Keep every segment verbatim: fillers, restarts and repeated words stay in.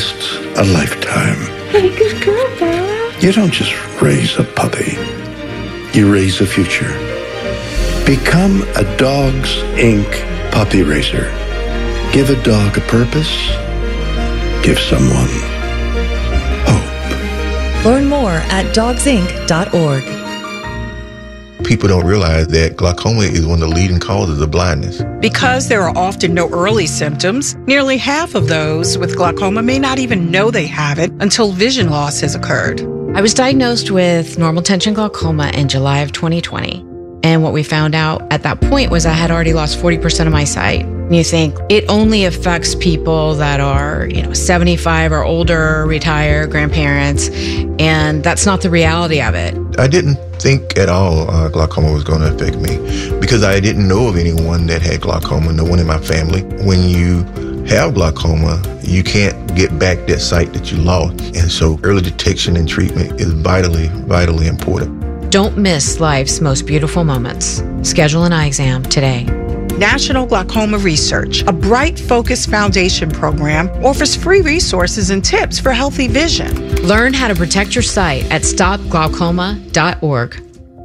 lasts a lifetime. Hey, good girl, Bella. You don't just raise a puppy. You raise a future. Become a Dogs Incorporated puppy raiser. Give a dog a purpose. Give someone hope. Learn more at dogs inc dot org. People don't realize that glaucoma is one of the leading causes of blindness. Because there are often no early symptoms, nearly half of those with glaucoma may not even know they have it until vision loss has occurred. I was diagnosed with normal tension glaucoma in July of twenty twenty. And what we found out at that point was I had already lost forty percent of my sight. And you think it only affects people that are, you know, seventy-five or older, retired, grandparents. And that's not the reality of it. I didn't think at all uh, glaucoma was going to affect me because I didn't know of anyone that had glaucoma, no one in my family. When you have glaucoma, you can't get back that sight that you lost. And so early detection and treatment is vitally, vitally important. Don't miss life's most beautiful moments. Schedule an eye exam today. National Glaucoma Research, a Bright Focus Foundation program, offers free resources and tips for healthy vision. Learn how to protect your sight at stop glaucoma dot org.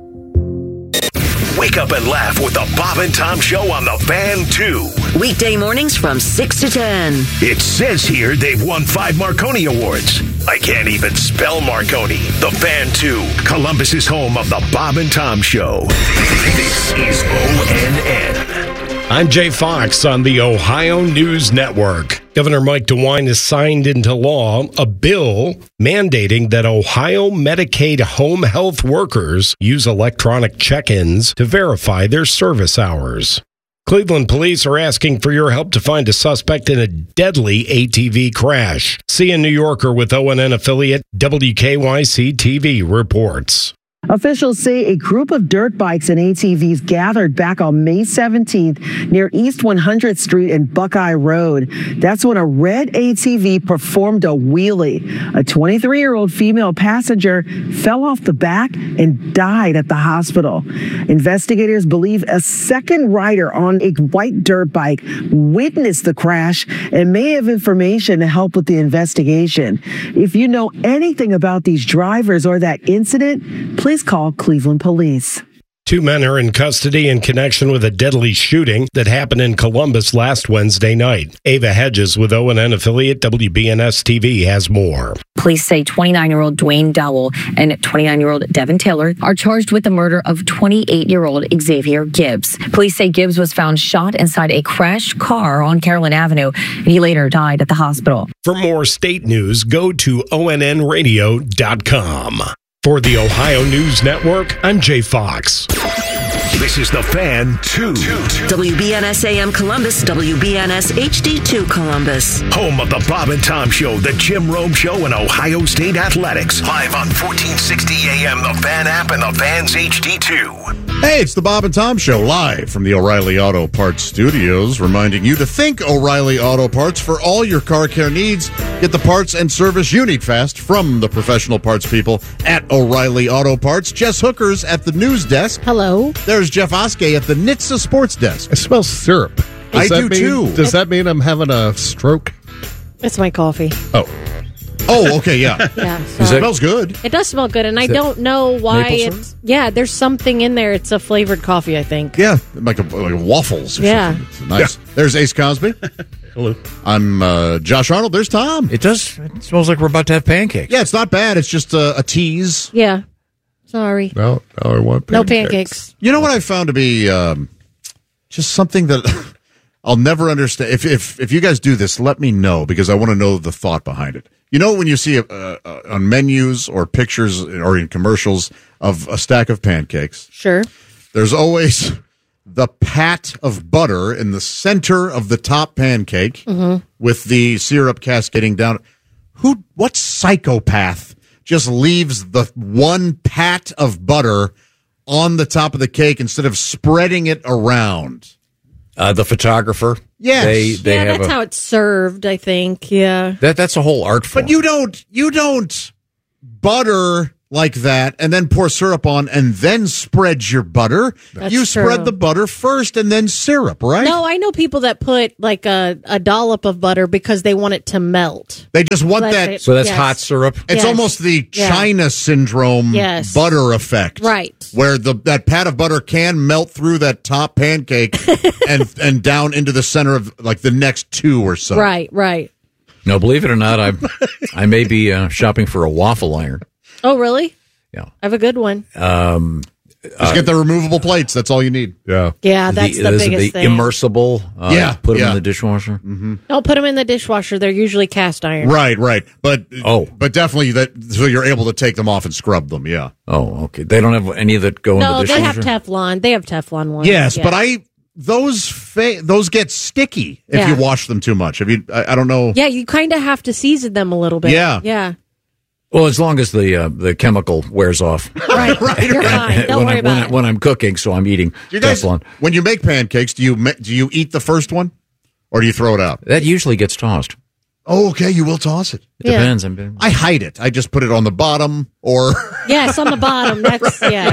Wake up and laugh with the Bob and Tom Show on the Fan two. Weekday mornings from six to ten. It says here they've won five Marconi Awards. I can't even spell Marconi. The Fan two, Columbus's home of the Bob and Tom Show. This is O N N. I'm Jay Fox on the Ohio News Network. Governor Mike DeWine has signed into law a bill mandating that Ohio Medicaid home health workers use electronic check-ins to verify their service hours. Cleveland police are asking for your help to find a suspect in a deadly A T V crash. C N New Yorker with O N N affiliate W K Y C T V reports. Officials say a group of dirt bikes and A T Vs gathered back on May seventeenth near East one hundredth Street and Buckeye Road. That's when a red A T V performed a wheelie. A twenty-three-year-old female passenger fell off the back and died at the hospital. Investigators believe a second rider on a white dirt bike witnessed the crash and may have information to help with the investigation. If you know anything about these drivers or that incident, please Please call Cleveland Police. Two men are in custody in connection with a deadly shooting that happened in Columbus last Wednesday night. Ava Hedges with O N N affiliate W B N S T V has more. Police say twenty-nine-year-old Dwayne Dowell and twenty-nine-year-old Devin Taylor are charged with the murder of twenty-eight-year-old Xavier Gibbs. Police say Gibbs was found shot inside a crashed car on Carolyn Avenue, and he later died at the hospital. For more state news, go to O N N radio dot com. For the Ohio News Network, I'm Jay Fox. This is the Fan two. W B N S A M Columbus, W B N S H D two Columbus. Home of the Bob and Tom Show, the Jim Rome Show, and Ohio State Athletics. Live on fourteen sixty A M, the Fan app, and the Fan's H D two. Hey, it's the Bob and Tom Show, live from the O'Reilly Auto Parts Studios, reminding you to think O'Reilly Auto Parts for all your car care needs. Get the parts and service you need fast from the professional parts people at O'Reilly Auto Parts. Jess Hookers at the news desk. Hello. There's Jeff Oskey at the N H T S A Sports Desk. I smell syrup. Does I do do, too. Does that mean I'm having a stroke? It's my coffee. Oh. Oh, okay, yeah. yeah. So. It smells good. It does smell good, and I don't know why it's... Yeah, there's something in there. It's a flavored coffee, I think. Yeah, like, a, like waffles or yeah. something. It's nice. Yeah. There's Ace Cosby. Hello. I'm uh, Josh Arnold. There's Tom. It does. It smells like we're about to have pancakes. Yeah, it's not bad. It's just a, a tease. Yeah. Sorry. No, no, I want pancakes. No pancakes. You know what I found to be um, just something that I'll never understand. If, if if you guys do this, let me know, because I want to know the thought behind it. You know, when you see a, uh, on menus or pictures or in commercials of a stack of pancakes, sure, there's always the pat of butter in the center of the top pancake mm-hmm. with the syrup cascading down. Who? What psychopath just leaves the one pat of butter on the top of the cake instead of spreading it around? Uh, the photographer. Yes. They, they yeah, have that's a, how it's served, I think. Yeah. That That's a whole art form. But you don't, you don't butter like that, and then pour syrup on, and then spread your butter. That's you true. spread the butter first, and then syrup, right? No, I know people that put like a, a dollop of butter because they want it to melt. They just want Like that. it- So that's yes. hot syrup? It's Yes. almost the Yeah. China syndrome Yes. butter effect. Right. Where the that pat of butter can melt through that top pancake and and down into the center of like the next two or so. Right, right. No, believe it or not, I I may be uh, shopping for a waffle iron. Oh, really? Yeah. I have a good one. Um, Just get the removable plates. That's all you need. Yeah. Yeah, that's the, is it biggest the thing. immersible. Uh, Yeah, put them yeah. in the dishwasher. Mm-hmm. Don't put them in the dishwasher. They're usually cast iron. Right, right. But oh, but definitely that so you're able to take them off and scrub them. Yeah. Oh, okay. They don't have any that go No, in the they have dishwasher. Teflon. They have Teflon ones. Yes, yeah. but I those fa- those get sticky if Yeah. you wash them too much. If you, I, I don't know. Yeah, you kind of have to season them a little bit. Yeah. Yeah. Well, as long as the uh, the chemical wears off. Right. right. You're fine. Don't when, worry I, about when, I, it. when I'm cooking, so I'm eating Do you guys, Teflon. when you make pancakes, do you ma- do you eat the first one, or do you throw it out? That usually gets tossed. Oh, okay. You will toss it. It Yeah. depends. I'm, I hide it. I just put it on the bottom, or Yes, on the bottom. That's, yeah.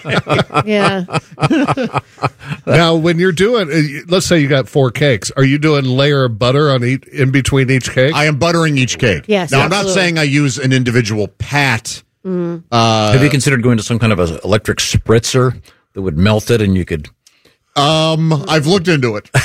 Yeah. Now, when you're doing, uh, let's say you got four cakes, are you doing layer of butter on each in between each cake? I am buttering each cake. Yes, Now, I'm not absolutely. saying I use an individual pat. Mm. Uh, have you considered going to some kind of an electric spritzer that would melt it and you could? Um, I've looked into it.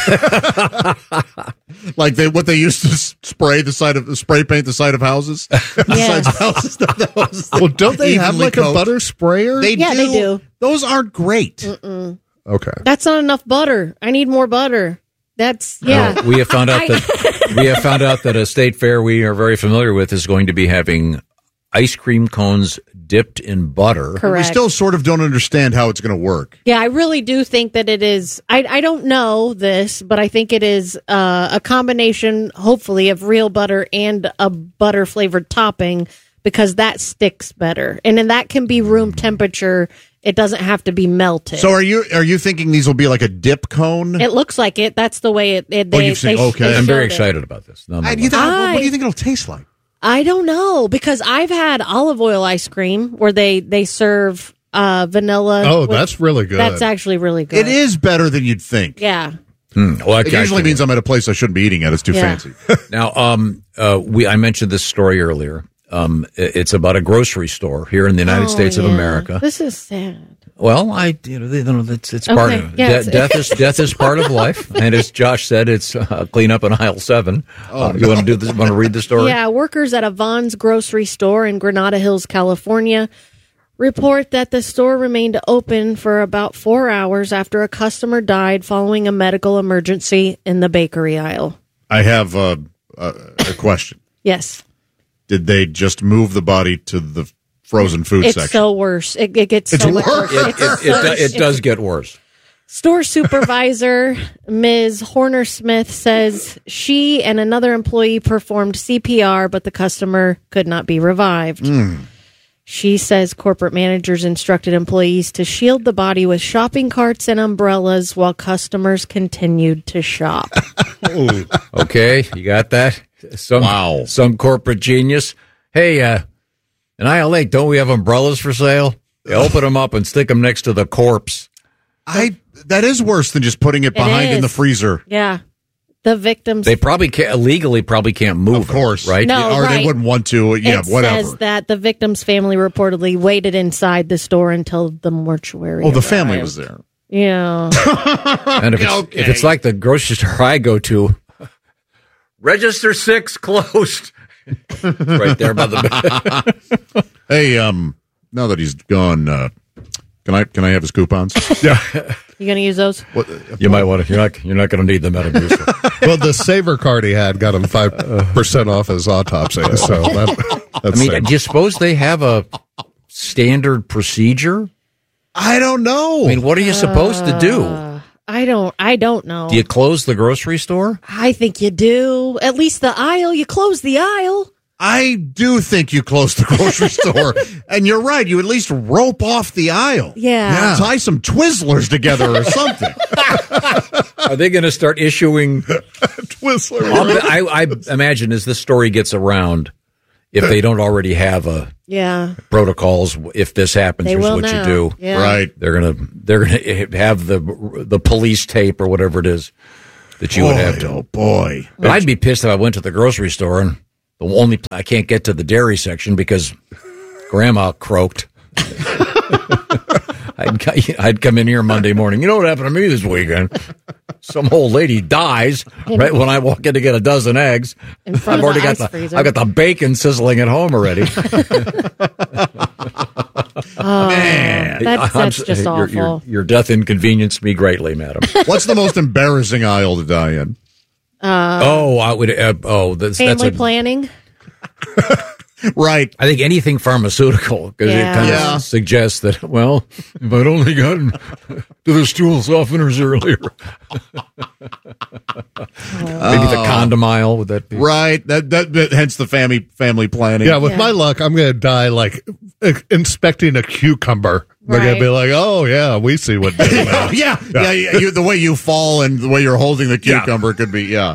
Like they, what they used to s- spray the side of spray paint the side of houses. The Yes. sides of houses. not the houses that well, don't they have evenly like coat. a butter sprayer? They Yeah, do. they do. Those aren't great. Mm-mm. okay. That's not enough butter. I need more butter. That's, yeah. No, we have found out I- that we have found out that a state fair we are very familiar with is going to be having ice cream cones dipped in butter. We Correct. still sort of don't understand how it's going to work. Yeah, I really do think that it is. I, I don't know this, but I think it is uh, a combination, hopefully, of real butter and a butter flavored topping because that sticks better. And then that can be room temperature. It doesn't have to be melted. So are you are you thinking these will be like a dip cone? It looks like it. That's the way it. it Oh, they, you've seen- they- okay. they I'm very showed it. excited about this. No, no, I, no. you think, what, what do you I- think it'll taste like? I don't know because I've had olive oil ice cream where they they serve uh, vanilla. Oh, with- that's really good. That's actually really good. It is better than you'd think. Yeah. Hmm. Well, I- It usually I- means I'm at a place I shouldn't be eating at. It's too Yeah. fancy. Now, um, uh, we I mentioned this story earlier. Um, it- it's about a grocery store here in the United Oh, States of yeah. America. This is sad. Well, I you know, they, you know it's it's part Okay, of yeah, de- it's- death is death is part of life, and as Josh said, it's uh, clean up in aisle seven. uh, you want to do this? Want to read the story? Yeah, workers at a Vons grocery store in Granada Hills, California, report that the store remained open for about four hours after a customer died following a medical emergency in the bakery aisle. I have uh, a, a question. Yes, Did they just move the body to the frozen food it's section? so worse. It, it gets It's so much worse. worse. It, It's it, it, so- do- it does get worse. Store supervisor Miz Horner Smith says she and another employee performed C P R, but the customer could not be revived. Mm. She says corporate managers instructed employees to shield the body with shopping carts and umbrellas while customers continued to shop. Okay, you got that? Some Wow. some corporate genius. Hey, uh, in aisle eight, don't we have umbrellas for sale? They open them up and stick them next to the corpse. I that is worse than just putting it behind in is. the freezer. Yeah. The victims. They probably can't, legally probably can't move. Of course, them, right? No. or right. they wouldn't want to. Yeah, it whatever. says that the victim's family reportedly waited inside the store until the mortuary. Oh, the arrived. family was there. Yeah. And if it's, Okay. if it's like the grocery store I go to, register six closed. Right there by the Hey, um, now that he's gone, uh, can I can I have his coupons? Yeah. You gonna use those? What, You might want to. You're not. You're not going to need the Metamucil. Well, the Saver card he had got him five percent off his autopsy. So that, I that's mean, it. do you suppose they have a standard procedure? I don't know. I mean, what are you supposed to do? Uh, I don't. I don't know. Do you close the grocery store? I think you do. At least the aisle. You close the aisle. I do think you close the grocery store, and you're right. You at least rope off the aisle. Yeah. Tie some Twizzlers together or something. Are they going to start issuing Twizzler. I'll bet- I, I imagine as this story gets around, if they don't already have a Yeah. protocols. If this happens, They here's will what now. you do. Yeah. Right. They're gonna they're gonna have the the police tape or whatever it is that you would Boy, have to. oh, boy. But I'd be pissed if I went to the grocery store and the only I can't get to the dairy section because Grandma croaked. I'd co- I'd come in here Monday morning. You know what happened to me this weekend? Some old lady dies right when I walk in to get a dozen eggs. In front I've of already the got ice the freezer. I've got the bacon sizzling at home already. Oh, Man, that's, I'm that's s- just your, awful. Your, your death inconvenienced me greatly, madam. What's the most embarrassing aisle to die in? Uh, oh, I would. Uh, oh, that's, that's family a, planning. Right. I think anything pharmaceutical because Yeah. it kind Yeah. of suggests that. Well, if I'd only gotten to the stool softeners earlier, maybe the Oh. condom aisle would that be? Right. That, that, that hence the family family planning. Yeah, with Yeah. my luck, I'm going to die like uh, inspecting a cucumber. They're going Right. to be like, oh, yeah, we see what did that. yeah, yeah, yeah. You, the way you fall and the way you're holding the cucumber could be, yeah.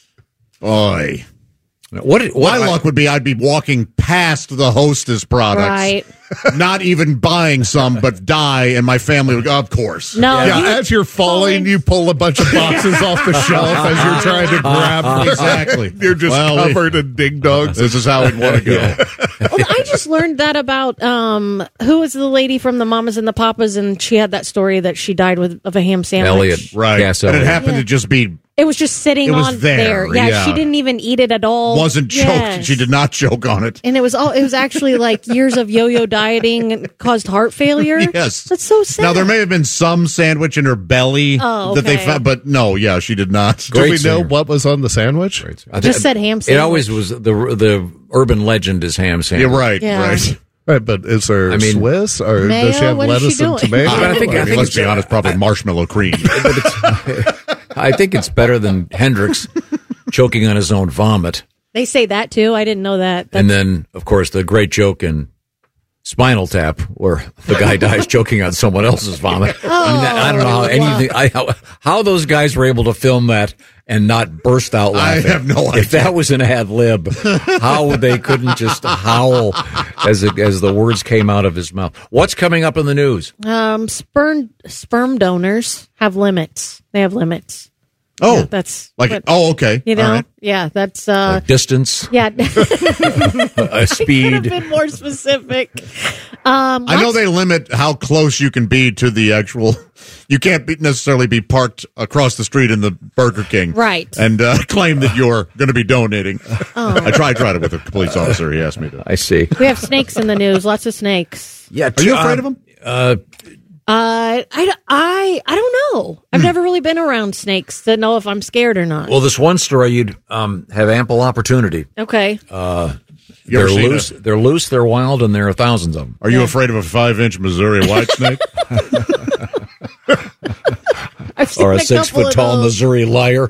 Boy. What? what My I- luck would be I'd be walking past the Hostess products, Right. not even buying some, but die, and my family would go, of course. No. Yeah, you- as you're falling, you pull a bunch of boxes off the shelf as you're trying to grab them. Exactly. You're just Well, we- covered in ding dongs. This is how we'd want to go. Well, I just learned that about um, who was the lady from the Mamas and the Papas, and she had that story that she died with of a ham sandwich. Elliot, Right. Cass and it Elliot. happened Yeah. to just be, It was just sitting It was on there, Yeah, yeah. she didn't even eat it at all. wasn't choked. Yes. She did not choke on it. And it was all. It was actually like years of yo-yo dieting and caused heart failure. Yes. That's so sad. Now, there may have been some sandwich in her belly Oh, that they okay. found, but no, yeah, she did not. Do we Great know singer. what was on the sandwich? I Just thi- said ham It sandwich. always was the the urban legend is ham sandwich. You're right, Yeah. right. Right, but is there I mean- Swiss or Mayo? does she have What is lettuce she and doing? tomato? I think- I I mean, think let's it's- be honest, probably marshmallow cream. But it's, I think it's better than Hendrix choking on his own vomit. They say that too. I didn't know that. And then, of course, the great joke in Spinal Tap, where the guy dies choking on someone else's vomit. I mean, that, I don't know how anything, I, how, how those guys were able to film that and not burst out I laughing. have no idea. If that was an ad lib, how they couldn't just howl as it, as the words came out of his mouth. What's coming up in the news? um, sperm sperm donors have limits. They have limits. Oh, Yeah, that's like, what- oh, okay. You All know, right. yeah, that's uh, Like distance, yeah. a Could have speed. been more specific. Um, I know lots- they limit how close you can be to the actual. You can't be necessarily be parked across the street in the Burger King, Right. And uh, claim that you're going to be donating. Oh. I tried tried it with a police officer. He asked me to. I see. We have snakes in the news. Lots of snakes. Yeah, Are you afraid of them? Uh, Uh, I, I, I don't know. I've Hmm. never really been around snakes to know if I'm scared or not. well, this one story, you'd um, have ample opportunity. Okay. Uh, You they're ever seen loose. a- They're loose. They're wild, and there are thousands of them. Are you afraid of a five-inch Missouri white snake? I've seen Or a a six couple foot of tall those. Missouri liar.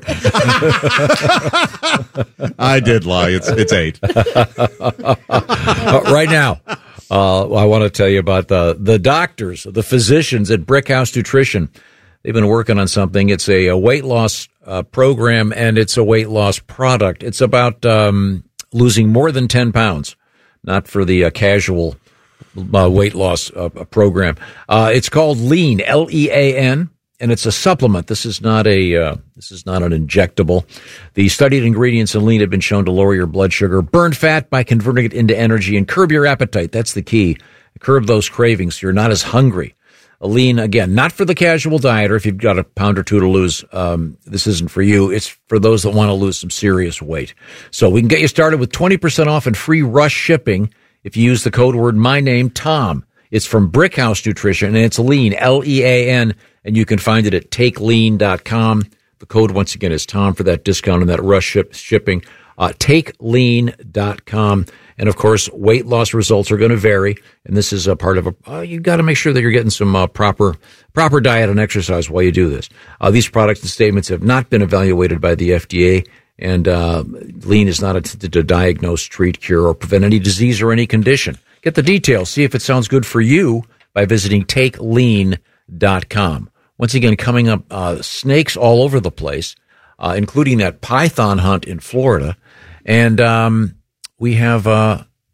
I did lie. It's it's eight. Uh, right now, uh, I want to tell you about the the doctors, the physicians at Brickhouse Nutrition. They've been working on something. It's a, a weight loss uh, program, and it's a weight loss product. It's about um, losing more than ten pounds, not for the uh, casual uh, weight loss uh, program. Uh, it's called Lean, L E A N. And it's a supplement. This is not a uh, this is not an injectable. The studied ingredients in Lean have been shown to lower your blood sugar, burn fat by converting it into energy, and curb your appetite. That's the key. Curb those cravings so you're not as hungry. A Lean, again, not for the casual dieter. If you've got a pound or two to lose, um, this isn't for you. It's for those that want to lose some serious weight. So we can get you started with twenty percent off and free rush shipping if you use the code word my name Tom. It's from Brickhouse Nutrition, and it's Lean, L E A N, and you can find it at take lean dot com. The code, once again, is Tom for that discount and that rush ship, shipping. Uh, take lean dot com. And, of course, weight loss results are going to vary, and this is a part of a uh, – you've got to make sure that you're getting some uh, proper proper diet and exercise while you do this. Uh, these products and statements have not been evaluated by the F D A, and uh, Lean is not intended to diagnose, treat, cure, or prevent any disease or any condition. Get the details. See if it sounds good for you by visiting take lean dot com. Once again, coming up, uh, snakes all over the place, uh, including that python hunt in Florida. And um, we have uh,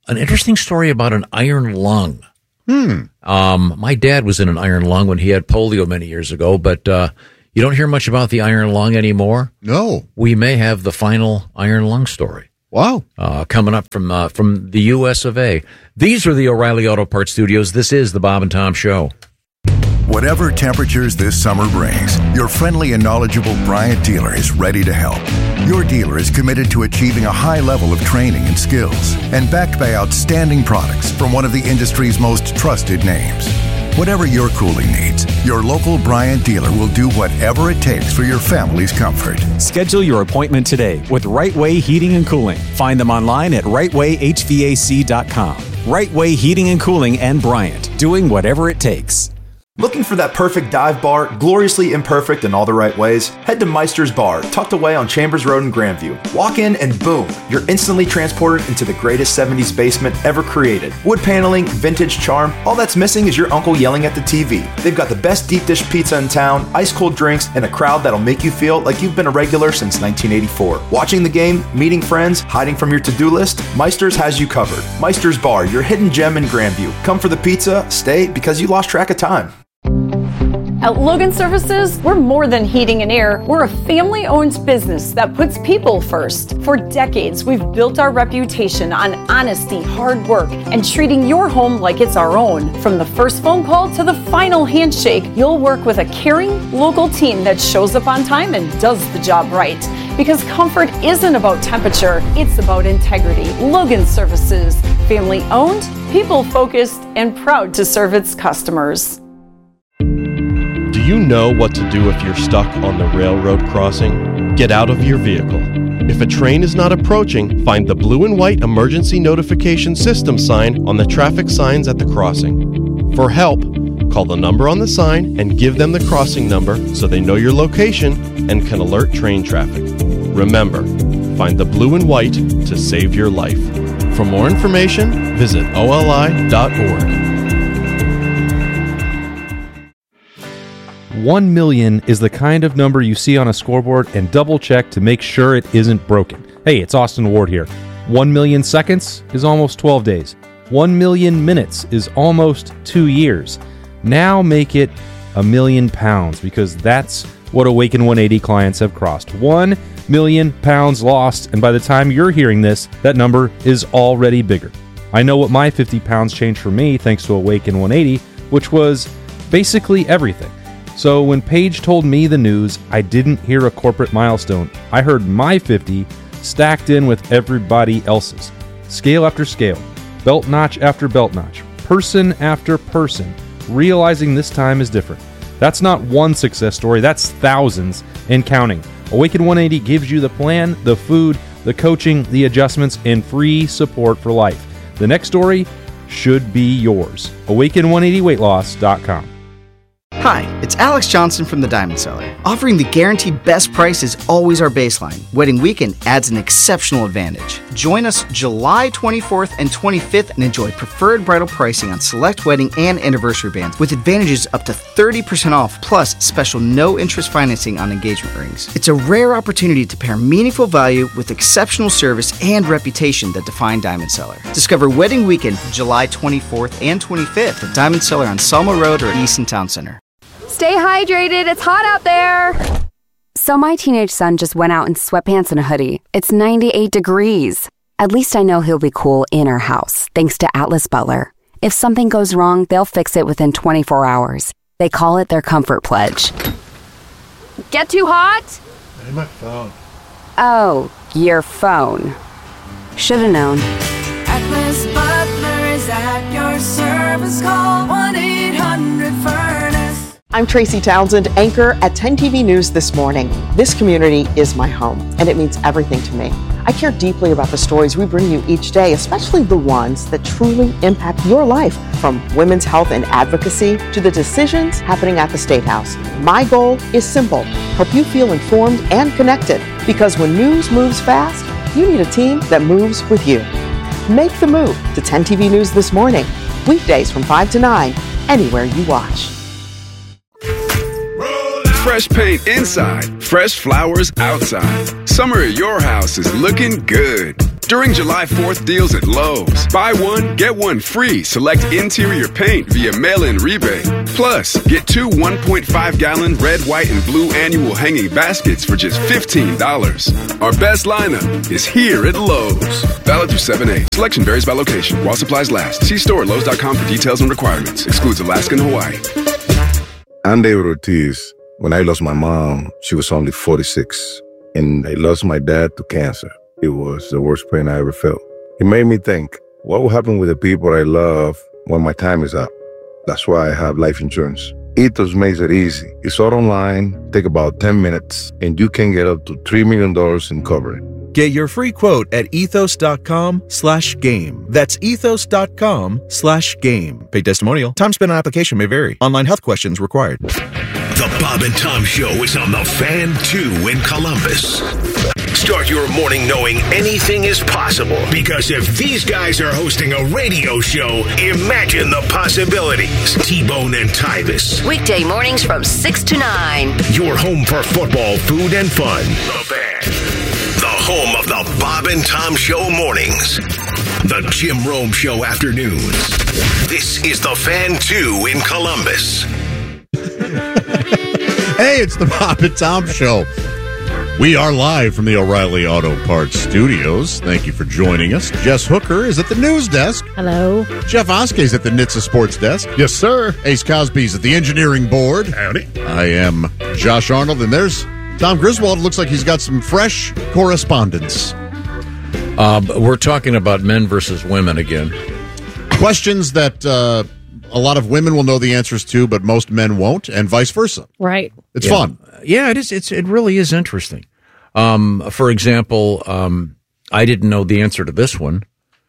an interesting story about an iron lung. Hmm. Um, my dad was in an iron lung when he had polio many years ago, but uh, you don't hear much about the iron lung anymore. No. We may have the final iron lung story. Wow. Uh, coming up from uh, from the U S of A. These are the O'Reilly Auto Parts Studios. This is the Bob and Tom Show. Whatever temperatures this summer brings, your friendly and knowledgeable Bryant dealer is ready to help. Your dealer is committed to achieving a high level of training and skills and backed by outstanding products from one of the industry's most trusted names. Whatever your cooling needs, your local Bryant dealer will do whatever it takes for your family's comfort. Schedule your appointment today with Right Way Heating and Cooling. Find them online at right way h v a c dot com. Right Way Heating and Cooling and Bryant, doing whatever it takes. Looking for that perfect dive bar, gloriously imperfect in all the right ways? Head to Meister's Bar, tucked away on Chambers Road in Grandview. Walk in and boom, you're instantly transported into the greatest seventies basement ever created. Wood paneling, vintage charm, all that's missing is your uncle yelling at the T V. They've got the best deep dish pizza in town, ice cold drinks, and a crowd that'll make you feel like you've been a regular since nineteen eighty-four. Watching the game, meeting friends, hiding from your to-do list, Meister's has you covered. Meister's Bar, your hidden gem in Grandview. Come for the pizza, stay because you lost track of time. At Logan Services, we're more than heating and air. We're a family-owned business that puts people first. For decades, we've built our reputation on honesty, hard work, and treating your home like it's our own. From the first phone call to the final handshake, you'll work with a caring, local team that shows up on time and does the job right. Because comfort isn't about temperature, it's about integrity. Logan Services, family-owned, people-focused, and proud to serve its customers. Do you know what to do if you're stuck on the railroad crossing? Get out of your vehicle. If a train is not approaching, find the blue and white emergency notification system sign on the traffic signs at the crossing. For help, call the number on the sign and give them the crossing number so they know your location and can alert train traffic. Remember, find the blue and white to save your life. For more information, visit O L I dot org. One million is the kind of number you see on a scoreboard and double check to make sure it isn't broken. Hey, it's Austin Ward here. One million seconds is almost twelve days. One million minutes is almost two years. Now make it a million pounds, because that's what Awaken one eighty clients have crossed. One million pounds lost, and by the time you're hearing this, that number is already bigger. I know what my fifty pounds changed for me thanks to Awaken one eighty, which was basically everything. So when Paige told me the news, I didn't hear a corporate milestone. I heard my fifty stacked in with everybody else's. Scale after scale, belt notch after belt notch, person after person, realizing this time is different. That's not one success story, that's thousands and counting. Awaken one eighty gives you the plan, the food, the coaching, the adjustments, and free support for life. The next story should be yours. awaken one eighty weight loss dot com. Hi, it's Alex Johnson from the Diamond Cellar. Offering the guaranteed best price is always our baseline. Wedding weekend adds an exceptional advantage. Join us July twenty-fourth and twenty-fifth and enjoy preferred bridal pricing on select wedding and anniversary bands with advantages up to thirty percent off, plus special no-interest financing on engagement rings. It's a rare opportunity to pair meaningful value with exceptional service and reputation that define Diamond Cellar. Discover Wedding Weekend July twenty-fourth and twenty-fifth at Diamond Cellar on Selma Road or Easton Town Center. Stay hydrated, it's hot out there. So my teenage son just went out in sweatpants and a hoodie. It's ninety-eight degrees. At least I know he'll be cool in our house, thanks to Atlas Butler. If something goes wrong, they'll fix it within twenty-four hours. They call it their comfort pledge. Get too hot? Hey, my phone. Oh, your phone. Should've known. Atlas Butler is at your service. Call one eight hundred furnace. I'm Tracy Townsend, anchor at ten T V News This Morning. This community is my home, and it means everything to me. I care deeply about the stories we bring you each day, especially the ones that truly impact your life, from women's health and advocacy to the decisions happening at the State House. My goal is simple: help you feel informed and connected, because when news moves fast, you need a team that moves with you. Make the move to ten T V News This Morning, weekdays from five to nine, anywhere you watch. Fresh paint inside, fresh flowers outside. Summer at your house is looking good. During July fourth deals at Lowe's, buy one, get one free select interior paint via mail-in rebate. Plus, get two one point five gallon red, white, and blue annual hanging baskets for just fifteen dollars. Our best lineup is here at Lowe's. Valid through seven eight. Selection varies by location while supplies last. See store at Lowe's dot com for details and requirements. Excludes Alaska and Hawaii. I'm David Ortiz. When I lost my mom, she was only forty-six. And I lost my dad to cancer. It was the worst pain I ever felt. It made me think, what will happen with the people I love when my time is up? That's why I have life insurance. Ethos makes it easy. It's all online, take about ten minutes, and you can get up to three million dollars in coverage. Get your free quote at ethos.com slash game. That's ethos.com slash game. Paid testimonial. Time spent on application may vary. Online health questions required. The Bob and Tom Show is on the Fan two in Columbus. Start your morning knowing anything is possible, because if these guys are hosting a radio show, imagine the possibilities. T-Bone and Tyvis. Weekday mornings from six to nine. Your home for football, food, and fun. The Fan. The home of the Bob and Tom Show mornings. The Jim Rome Show afternoons. This is the Fan two in Columbus. Hey, it's the Bob and Tom Show. We are live from the O'Reilly Auto Parts Studios. Thank you for joining us. Jess Hooker is at the news desk. Hello. Jeff Oskey's at the N H T S A Sports desk. Yes, sir. Ace Cosby's at the engineering board. Howdy. I am Josh Arnold, and there's Tom Griswold. Looks like he's got some fresh correspondence. Uh, we're talking about men versus women again. Questions that uh, a lot of women will know the answers to, but most men won't, and vice versa. Right. It's yeah. fun. Yeah, it is. It's it really is interesting. Um, for example, um, I didn't know the answer to this one.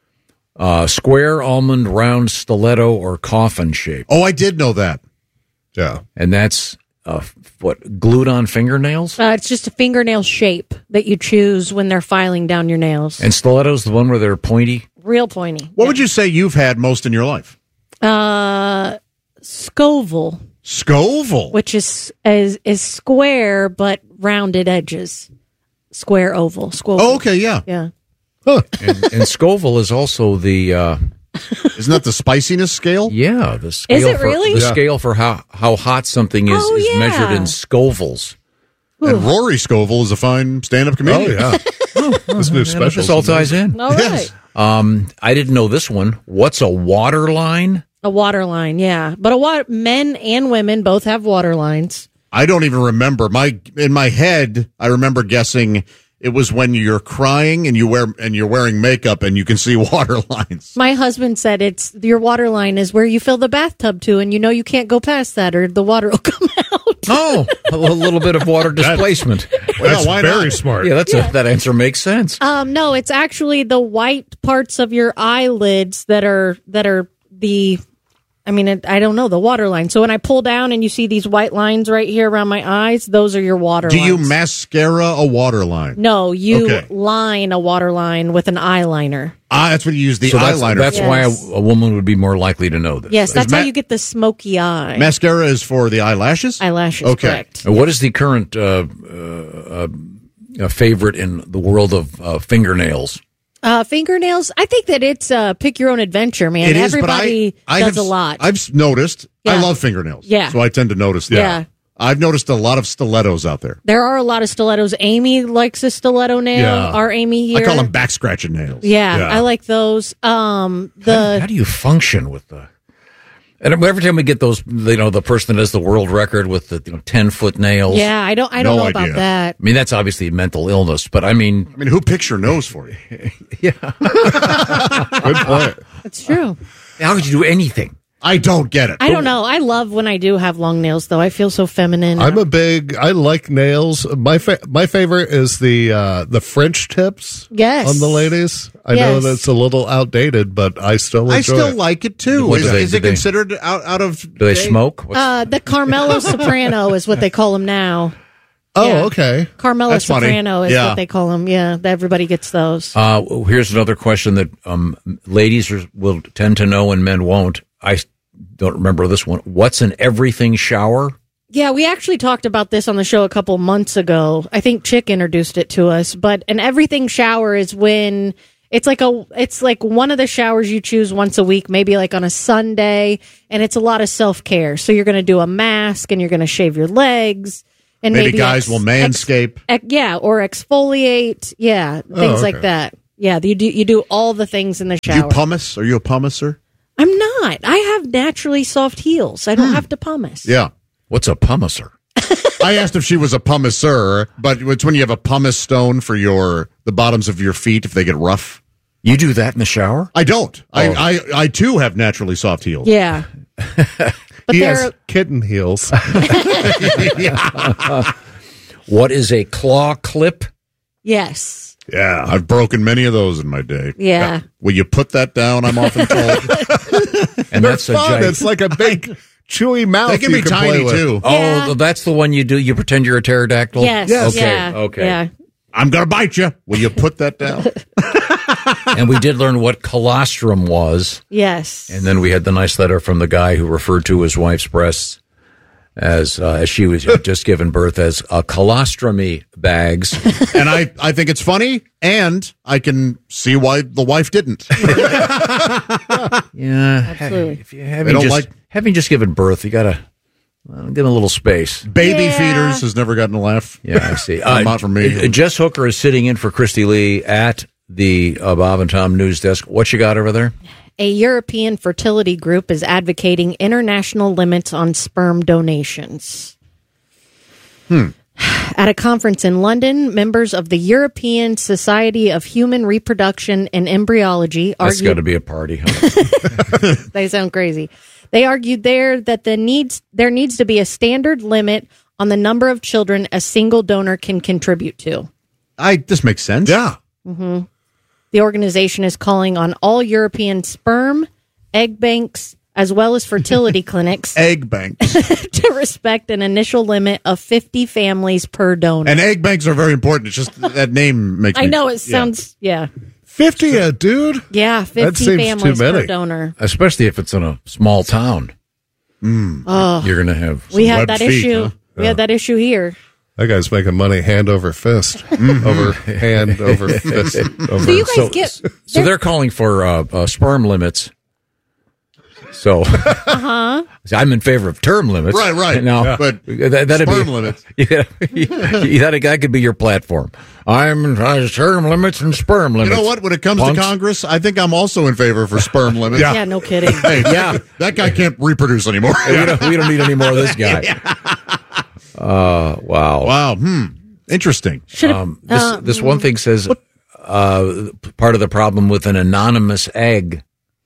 Uh, square, almond, round, stiletto, or coffin shape. Oh, I did know that. Yeah. And that's, uh, what, glued on fingernails? Uh, it's just a fingernail shape that you choose when they're filing down your nails. And stiletto's the one where they're pointy? Real pointy. What would you say you've had most in your life? Uh, Scoville. Scoville? Which is, is, is square but rounded edges. Square oval. Scoville. Oh, okay, yeah. Yeah. Huh. And, and Scoville is also the... Uh, Isn't that the spiciness scale? Yeah, the scale. Is it for, really? The Yeah. scale for how, how hot something is Oh, is yeah. measured in Scovilles. And Rory Scovel is a fine stand-up comedian. Oh, yeah. This new Yeah, special. this all ties in. All right. Um, I didn't know this one. What's a water line? A water line, yeah. But a water, men and women both have water lines. I don't even remember. My in my head, I remember guessing it was when you're crying and you wear and you're wearing makeup and you can see water lines. My husband said it's your water line is where you fill the bathtub to, and you know you can't go past that or the water will come out. Oh, a little bit of water displacement. Well, why very not? smart. Yeah, that's A, that answer makes sense. Um, no, it's actually the white parts of your eyelids that are that are the. I mean, it, I don't know, the water line. So when I pull down and you see these white lines right here around my eyes, those are your water Do lines. you mascara a water line? No, you Okay. line a water line with an eyeliner. Ah, that's what you use the so that's, eyeliner That's for. why Yes. a, a woman would be more likely to know this. Yes, that's ma- how you get the smoky eye. Mascara is for the eyelashes? Eyelashes, Okay. correct. And what is the current uh, uh, uh, favorite in the world of uh, fingernails? Uh, fingernails, I think that it's uh, pick your own adventure, man. It is, but Everybody I, I does have, a lot. I've noticed. I Yeah. love fingernails. Yeah. So I tend to notice that. Yeah. I've noticed a lot of stilettos out there. There are a lot of stilettos. Amy likes a stiletto nail. Yeah. Our Amy here. I call them back scratching nails. Yeah, I like those. Um, the How do you function with the? And every time we get those, you know, the person that has the world record with the you know, ten foot nails. yeah, I don't, I don't No know idea. about that. I mean, that's obviously a mental illness, but I mean, I mean, who picks your nose for you? Good point. It's true. how could you do anything? I don't get it. I don't know. I love when I do have long nails, though. I feel so feminine. I'm a big. I like nails. My fa- my favorite is the uh, the French tips. Yes. On the ladies. I know Yes. that's a little outdated, but I still enjoy I still it. like it too. What Is, do they- is do it they- considered out, out of Do they date? smoke? What's- Uh, the Carmelo Soprano is what they call him now. Oh, Yeah. okay. Carmelo That's funny. Soprano is Yeah. what they call him. Yeah, everybody gets those. Uh, here's another question that um, ladies are, will tend to know and men won't. I don't remember this one. What's an everything shower? Yeah, we actually talked about this on the show a couple months ago. I think Chick introduced it to us. But an everything shower is when It's like a it's like one of the showers you choose once a week, maybe like on a Sunday, and it's a lot of self-care. So you're going to do a mask and you're going to shave your legs and maybe, maybe guys ex, will manscape. Ex, ex, yeah, or exfoliate. Yeah, things oh, okay. like that. Yeah, you do you do all the things in the shower. Do you pumice? Are you a pumicer? I'm not. I have naturally soft heels. I don't hmm. have to pumice. Yeah. What's a pumicer? I asked if she was a pumicer, but it's when you have a pumice stone for your the bottoms of your feet if they get rough. You do that in the shower? I don't. Oh. I, I I too have naturally soft heels. Yeah. But he has kitten heels. What is a claw clip? Yes. Yeah, I've broken many of those in my day. Yeah. Will you put that down? I'm often told. And that's fun. A giant... It's like a big chewy mouth. They can be tiny too. Yeah. Oh, that's the one you do. You pretend you're a pterodactyl. Yes. yes. Okay. Yeah. Okay. Yeah. I'm gonna bite you. Will you put that down? And we did learn what colostrum was. Yes. And then we had the nice letter from the guy who referred to his wife's breasts as uh, as she was just given birth as a colostromy bags. And I, I think it's funny, and I can see why the wife didn't. Yeah, absolutely. If you having just like, having just given birth, you gotta well, give a little space. Baby yeah. feeders has never gotten a laugh. Yeah, I see. uh, not for me. Jess Hooker is sitting in for Christy Lee at the uh, Bob and Tom news desk. What you got over there? A European fertility group is advocating international limits on sperm donations. Hmm. At a conference in London, members of the European Society of Human Reproduction and Embryology That's argued... got to be a party. Huh? They sound crazy. They argued there that the needs there needs to be a standard limit on the number of children a single donor can contribute to. I this makes sense. Yeah. Mm-hmm. The organization is calling on all European sperm, egg banks, as well as fertility clinics egg banks to respect an initial limit of fifty families per donor. And egg banks are very important. It's just that name makes I me, know it sounds yeah. fifty a dude? Yeah, fifty families per donor. Especially if it's in a small town. Mm. Oh, you're going to have We had that feet, issue. huh? We yeah. had that issue here. That guy's making money hand over fist. Mm-hmm. Over hand over fist. Over. So you guys so, get so they're, they're calling for uh, uh, sperm limits. So uh-huh. I'm in favor of term limits. Right, right. Now, yeah. but that, that'd sperm be, limits. Yeah, that, that could be your platform. I'm uh, term limits and sperm limits. You know what? When it comes Punks. to Congress, I think I'm also in favor for sperm limits. Yeah, yeah no kidding. Hey, yeah, that guy can't reproduce anymore. we, don't, we don't need any more of this guy. Uh, wow. Wow. Hmm. Interesting. Um, this, uh, this one thing says uh, part of the problem with an anonymous egg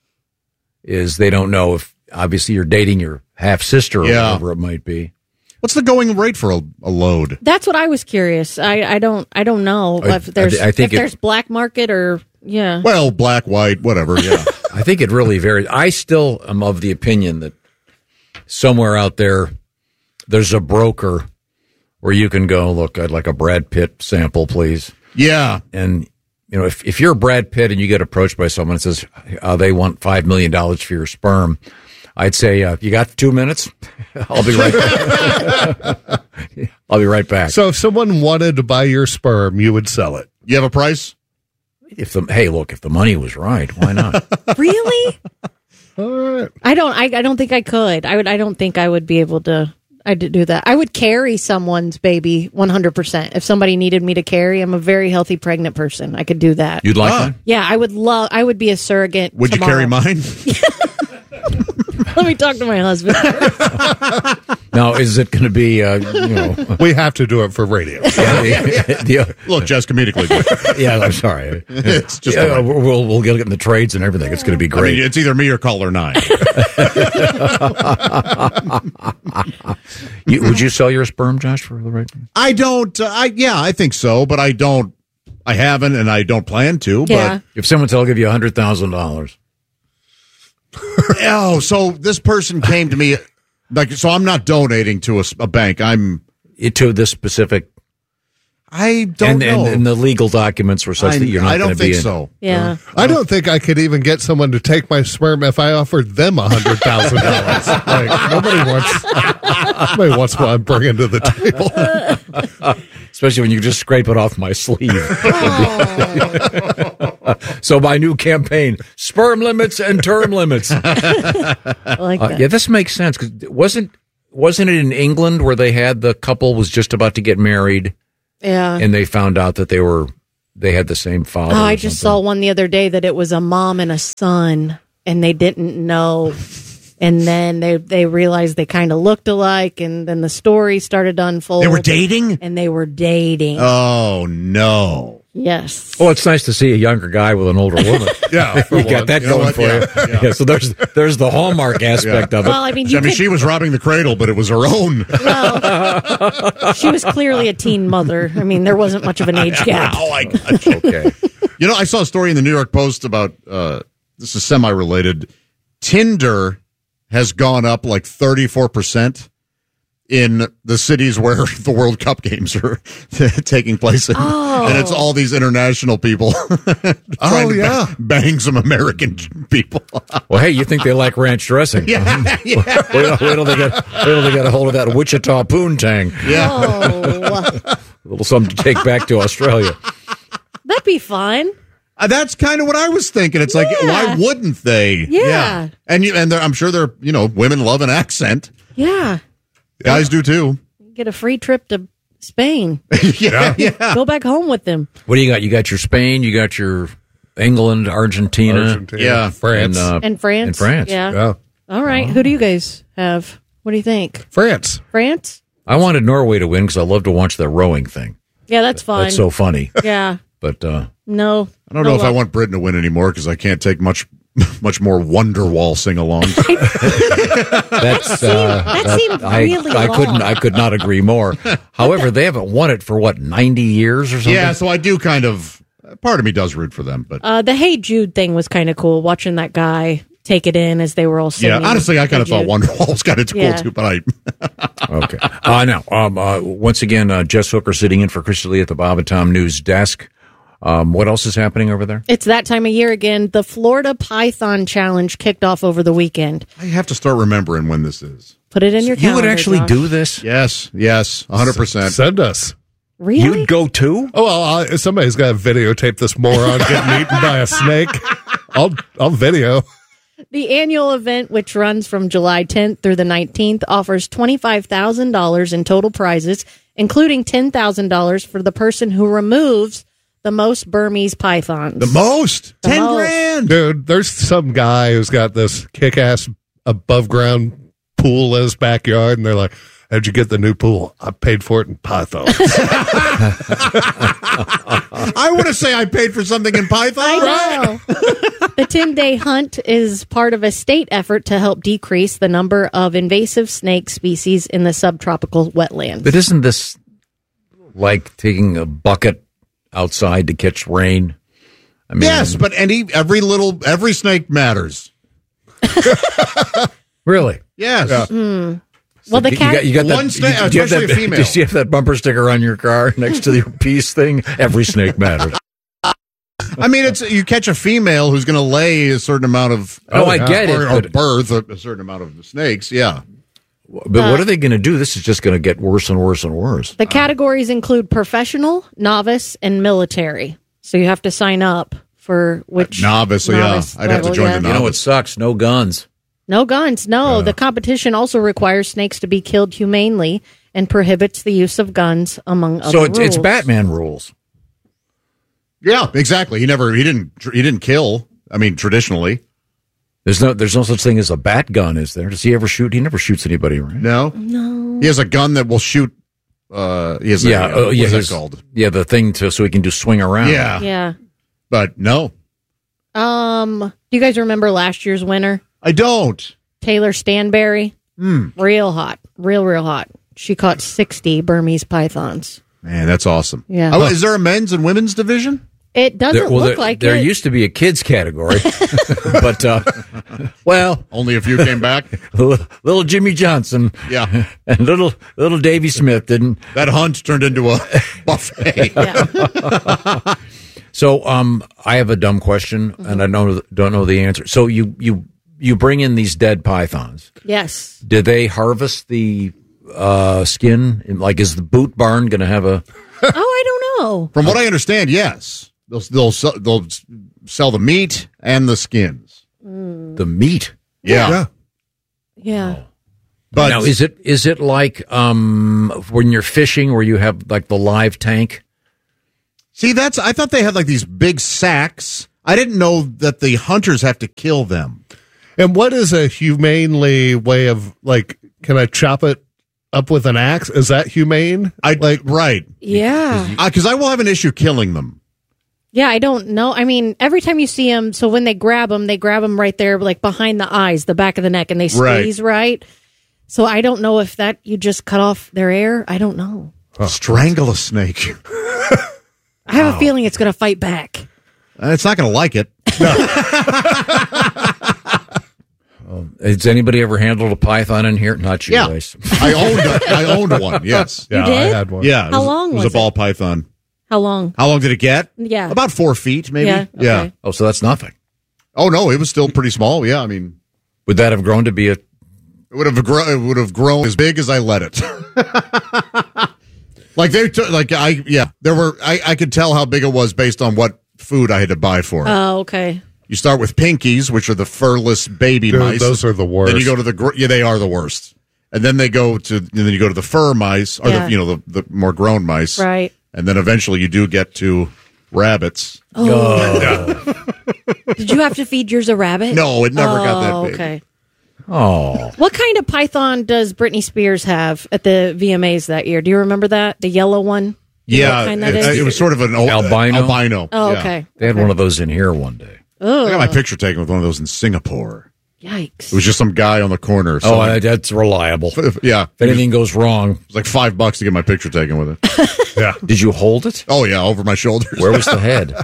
is they don't know if obviously you're dating your half sister or yeah. whatever it might be. What's the going rate for a, a load? That's what I was curious. I, I don't I don't know I, if there's I, I think if it, there's black market or yeah. Well, black, white, whatever. Yeah. I think it really varies. I still am of the opinion that somewhere out there there's a broker where you can go, look, I'd like a Brad Pitt sample, please. Yeah. And, you know, if, if you're Brad Pitt and you get approached by someone and says uh, they want five million dollars for your sperm, I'd say, uh, you got two minutes? I'll be right back. I'll be right back. So if someone wanted to buy your sperm, you would sell it. You have a price? If the Hey, look, if the money was right, why not? Really? All right. I don't I, I don't think I could. I would I don't think I would be able to I did do that. I would carry someone's baby one hundred percent. If somebody needed me to carry, I'm a very healthy pregnant person. I could do that. You'd like ah. that? Yeah, I would love, I would be a surrogate. Would tomorrow. you carry mine? Let me talk to my husband. Now, is it going to be, uh, you know. We have to do it for radio. Yeah, the, the, uh, Look, just comedically. Yeah, I'm sorry. It's just yeah, we'll, we'll get it in the trades and everything. It's going to be great. I mean, it's either me or caller nine. you, would you sell your sperm, Josh, for the right? I don't. Uh, I yeah, I think so, but I don't. I haven't, and I don't plan to. Yeah. But if someone said, "I'll give you a hundred thousand dollars," oh, so this person came to me, like, so I'm not donating to a, a bank. I'm to this specific. I don't and, know. And, and the legal documents were such I, that you're not I don't going to be think in. so. Yeah. I don't think I could even get someone to take my sperm if I offered them a hundred thousand dollars. Like nobody wants, nobody wants what I'm bringing to the table. Especially when you just scrape it off my sleeve. So my new campaign, sperm limits and term limits. I like Uh, that. yeah, this makes sense. 'Cause wasn't, wasn't it in England where they had the couple was just about to get married Yeah. and they found out that they were, they had the same father? Oh, or I just something? saw one the other day that it was a mom and a son, and they didn't know. And then they they realized they kind of looked alike, and then the story started to unfold. They were dating? And they were dating. Oh, no. Yes. Oh, it's nice to see a younger guy with an older woman. Yeah, for you got one. that You know going what? for Yeah, you. yeah. Yeah, so there's there's the hallmark aspect of it. Well, I mean, you I mean, could- she was robbing the cradle, but it was her own. She was clearly a teen mother. I mean, there wasn't much of an age gap. Oh, I got you. Okay. You know, I saw a story in the New York Post about uh, this is semi-related. Tinder has gone up like thirty-four percent in the cities where the World Cup games are taking place in. Oh. And it's all these international people trying Oh, to yeah. ba- bang some American people. Well, hey, you think they like ranch dressing? Yeah, yeah. wait, till- wait till they get wait till they get a hold of that Wichita poontang. Yeah. Oh, A little something to take back to Australia. that'd be fun. Uh, that's kind of what I was thinking. It's like, Yeah. why wouldn't they? Yeah. And you, and they're- I'm sure they're, you know, women love an accent. Yeah. Guys do too. Get a free trip to Spain. yeah, yeah. Go back home with them. What do you got? You got your Spain, you got your England, Argentina, Argentina, Yeah. France. and, uh, And France. and France. Yeah. yeah. All right. Who do you guys have? What do you think? France. France? I wanted Norway to win because I love to watch their rowing thing. Yeah, that's fun. That's so funny. Yeah. But uh, No. I don't no know if I luck. want Britain to win anymore because I can't take much much more Wonderwall sing along. that's uh, that seemed I, really I long. couldn't I could not agree more. However, they haven't won it for what ninety years or something. Yeah, so I do kind of. Part of me does root for them, but Uh, the Hey Jude thing was kind of cool. Watching that guy take it in as they were all singing. yeah. Honestly, I kind of Hey thought Jude. Wonderwall was kind of cool Yeah. too. But I Okay. Uh, now, um, uh, once again, uh, Jess Hooker sitting in for Christy Lee at the Bob and Tom News desk. Um, what else is happening over there? It's that time of year again. The Florida Python Challenge kicked off over the weekend. I have to start remembering when this is. Put it in your You calendar. would actually Josh. do this? Yes, yes, one hundred percent. Send us. Really? You'd go too? Oh, well, I, somebody's got to videotape this moron getting eaten by a snake. I'll, I'll video. The annual event, which runs from July tenth through the nineteenth, offers twenty-five thousand dollars in total prizes, including ten thousand dollars for the person who removes the most Burmese pythons. The most The ten most. grand. Dude, there's some guy who's got this kick-ass above-ground pool in his backyard, and they're like, how'd you get the new pool? I paid for it in python. I want to say I paid for something in Python. I know. The ten-day hunt is part of a state effort to help decrease the number of invasive snake species in the subtropical wetlands. But isn't this like taking a bucket outside to catch rain? I mean, Yes, but any every little every snake matters. really? Yes. Hmm. Well, the you cat. got, you got that, One snake, you- do you have especially that, a female. Do you have that bumper sticker on your car next to the peace thing? Every snake matters. I mean, it's you catch a female who's going to lay a certain amount of. Oh, I get it, Or, or but- birth a, a certain amount of snakes. Yeah. But Uh, what are they going to do? This is just going to get worse and worse and worse. The categories include professional, novice, and military. So you have to sign up for which Novice. So novice yeah, I'd have to level, join yeah. the You know what novice. sucks? No guns. No guns. No, the competition also requires snakes to be killed humanely and prohibits the use of guns, among other So it's, rules. it's Batman rules. Yeah, exactly. He never. He didn't. He didn't kill. I mean, traditionally. There's no there's no such thing as a bat gun, is there? Does he ever shoot? He never shoots anybody, right? No. No. He has a gun that will shoot. Uh, he has Yeah, a, oh, what yeah, is that his- called? Yeah, the thing to so he can just swing around. Yeah. Yeah. But no, Um. Do you guys remember last year's winner, I don't. Taylor Stanberry? Hmm. Real hot. Real, real hot. She caught sixty Burmese pythons. Man, that's awesome. Yeah. Oh, is there a men's and women's division? It doesn't There, well, look there, like there it. used to be a kids category, but uh, well, only a few came back. little, little Jimmy Johnson, Yeah, and little little Davy Smith didn't. That hunt turned into a buffet. So, um, I have a dumb question, Mm-hmm. and I don't don't know the answer. So, you you you bring in these dead pythons. Yes. Did they harvest the uh, skin? Like, is the Boot Barn going to have a? Oh, I don't know. From what I understand, yes, they'll they'll sell, they'll sell the meat and the skins. Mm. The meat. Yeah. Yeah. Yeah. But now, is it is it like um, when you're fishing where you have like the live tank? See, that's I thought they had like these big sacks. I didn't know that the hunters have to kill them. And what is a humanely way of, like, can I chop it up with an axe? Is that humane? I like right. Yeah. Because uh, I will have an issue killing them. Yeah, I don't know. I mean, every time you see them, so when they grab them, they grab them right there, like behind the eyes, the back of the neck, and they squeeze right. right. So I don't know if that you just cut off their air. I don't know. Oh. Strangle a snake. I have wow. a feeling it's going to fight back. Uh, it's not going to like it. No. Has anybody ever handled a python in here? Not you yeah. guys. I owned a, I owned one. Yes. You yeah, did? I had one. Yeah. How was, long was, was it? Was a ball it? python. How long? How long did it get? Yeah. About four feet, maybe. Yeah. Okay. yeah. Oh, so that's nothing. Oh no, it was still pretty small. Yeah, I mean, would that have grown to be a? It would have grown. It would have grown as big as I let it. Like they took. Like I. Yeah. There were. I. I could tell how big it was based on what food I had to buy for it. Oh, okay. You start with pinkies, which are the furless baby Dude, mice. Those are the worst. Then you go to the. Yeah, they are the worst. And then they go to. And then you go to the fur mice, or Yeah. the you know the, the more grown mice. Right. And then eventually you do get to rabbits. Oh. Yeah. Did you have to feed yours a rabbit? No, it never oh, got that big. Okay. Oh. What kind of python does Britney Spears have at the V M As that year? Do you remember that? The yellow one? You know Yeah, what kind that it, is? it was sort of an old, Albino? Albino. Oh, yeah. okay. They had okay. one of those in here one day. Ugh. I got my picture taken with one of those in Singapore. Yikes. It was just some guy on the corner. Oh, selling- that's reliable. yeah. If anything goes wrong, It was like five bucks to get my picture taken with it. Yeah. did you hold it? Oh yeah, over my shoulders. Where was the head?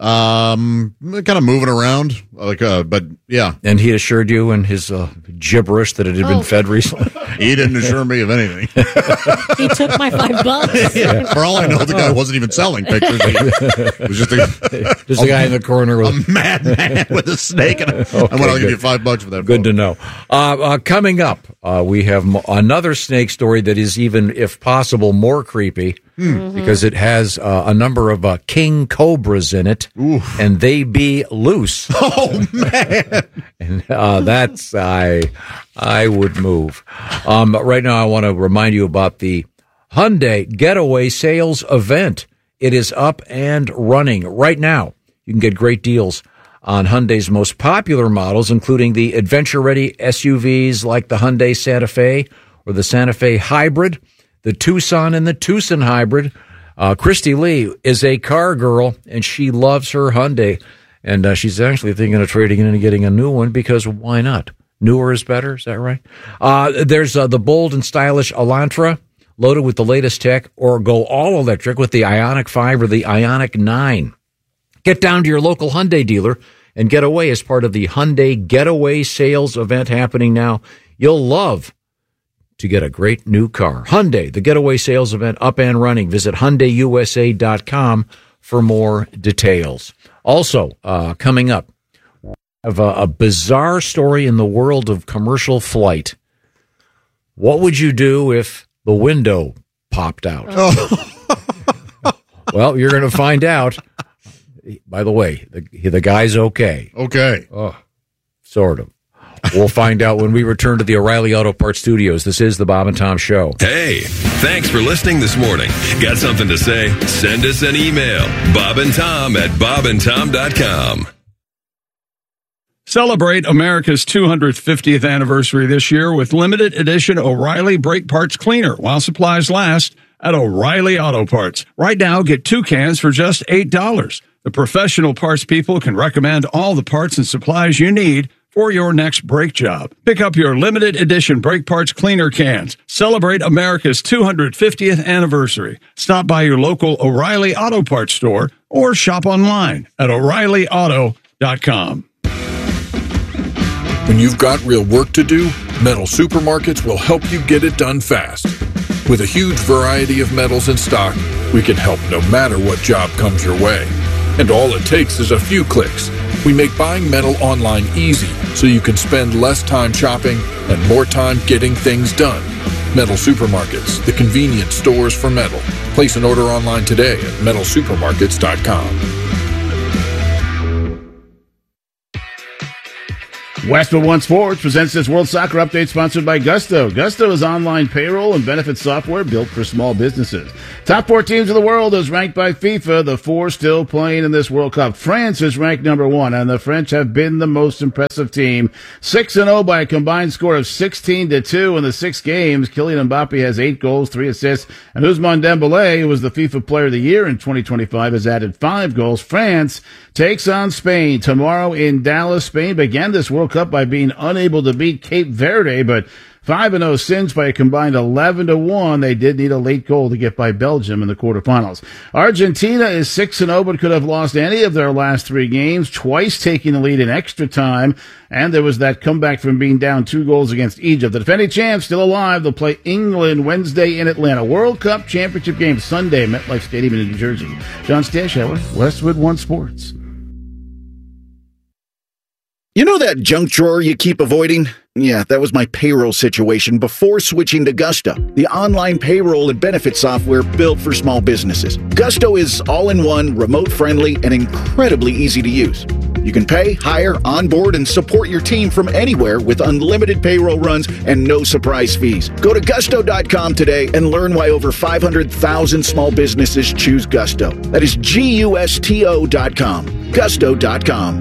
Um, kind of moving around, like uh, but yeah, And he assured you in his uh, gibberish that it had been Oh. fed recently. he didn't assure me of anything. He took my five bucks. Yeah. For all I know, the guy wasn't even selling pictures. He, it was just a, Just a guy in the corner a with madman with a snake, and a, Okay, I went, I'll give good. you five bucks for that. Good photo. to know. Uh, uh, coming up, uh, we have mo- another snake story that is even, if possible, more creepy Hmm. because it has uh, a number of uh, king cobras in it, Oof. and they be loose. Oh man! And uh, that's I I would move. Um, but right now, I want to remind you about the Hyundai Getaway Sales Event. It is up and running right now. You can get great deals on Hyundai's most popular models, including the adventure-ready S U Vs like the Hyundai Santa Fe or the Santa Fe Hybrid, the Tucson and the Tucson Hybrid. Uh, Christy Lee is a car girl, and she loves her Hyundai. And uh, she's actually thinking of trading in and getting a new one because why not? Newer is better. Is that right? Uh, there's uh, the bold and stylish Elantra, loaded with the latest tech, or go all electric with the Ioniq five or the Ioniq nine. Get down to your local Hyundai dealer and get away as part of the Hyundai Getaway Sales Event happening now. You'll love to get a great new car. Hyundai, the Getaway Sales Event up and running. Visit Hyundai U S A dot com for more details. Also, uh, coming up, we have a, a bizarre story in the world of commercial flight. What would you do if the window popped out? Oh. Well, you're going to find out. By the way, the, the guy's okay. Okay. Oh, sort of. We'll find out when we return to the O'Reilly Auto Parts Studios. This is the Bob and Tom Show. Hey, thanks for listening this morning. Got something to say? Send us an email. Bob and Tom at bob and tom dot com. Celebrate America's two hundred fiftieth anniversary this year with limited edition O'Reilly Brake Parts Cleaner while supplies last at O'Reilly Auto Parts. Right now, get two cans for just eight dollars. The professional parts people can recommend all the parts and supplies you need for your next brake job. Pick up your limited edition brake parts cleaner cans. Celebrate America's two hundred fiftieth anniversary. Stop by your local O'Reilly Auto Parts store or shop online at O'Reilly Auto dot com. When you've got real work to do, Metal Supermarkets will help you get it done fast. With a huge variety of metals in stock, we can help no matter what job comes your way. And all it takes is a few clicks. We make buying metal online easy so you can spend less time shopping and more time getting things done. Metal Supermarkets, the convenience stores for metal. Place an order online today at metal supermarkets dot com. Westwood One Sports presents this World Soccer Update sponsored by Gusto. Gusto is online payroll and benefit software built for small businesses. Top four teams in the world is ranked by FIFA. The four still playing in this World Cup. France is ranked number one, and the French have been the most impressive team. six and oh by a combined score of sixteen to two in the six games. Kylian Mbappe has eight goals, three assists, and Ousmane Dembélé, who was the FIFA Player of the Year in twenty twenty-five, has added five goals. France takes on Spain tomorrow in Dallas. Spain began this World Cup by being unable to beat Cape Verde, but five and oh since by a combined eleven to one. They did need a late goal to get by Belgium in the quarterfinals. Argentina is six and oh but could have lost any of their last three games, twice taking the lead in extra time, and there was that comeback from being down two goals against Egypt. The defending champs still alive. They'll play England Wednesday in Atlanta. World Cup championship game Sunday, MetLife Stadium in New Jersey. John Stanshauer, Westwood One Sports. You know that junk drawer you keep avoiding? Yeah, that was my payroll situation before switching to Gusto, the online payroll and benefit software built for small businesses. Gusto is all-in-one, remote-friendly, and incredibly easy to use. You can pay, hire, onboard, and support your team from anywhere with unlimited payroll runs and no surprise fees. Go to gusto dot com today and learn why over five hundred thousand small businesses choose Gusto. That is G U S T O dot com. gusto dot com.